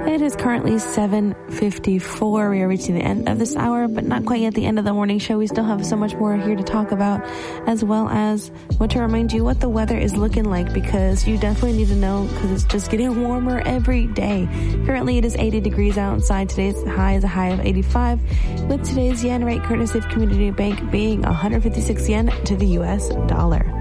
It is currently 7:54. We are reaching the end of this hour, but not quite yet the end of the morning show. We still have so much more here to talk about, as well as want to remind you what the weather is looking like, because you definitely need to know, because it's just getting warmer every day. Currently, it is 80 degrees outside. Today's high is a high of 85, with today's yen rate courtesy of Community Bank being 156 yen to the U.S. dollar.